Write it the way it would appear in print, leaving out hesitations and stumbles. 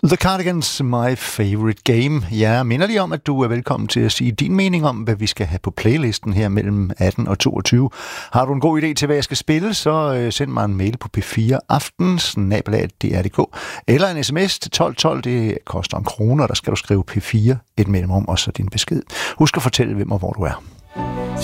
The Cardigans, My Favorite Game. Jeg minder lige om, at du er velkommen til at sige din mening om, hvad vi skal have på playlisten her mellem 18 og 22. Har du en god idé til, hvad jeg skal spille, så send mig en mail på p4aften@dr.dk eller en sms til 1212. Det koster 1 krone, og der skal du skrive P4 et mellemrum og så din besked. Husk at fortælle, hvem og hvor du er.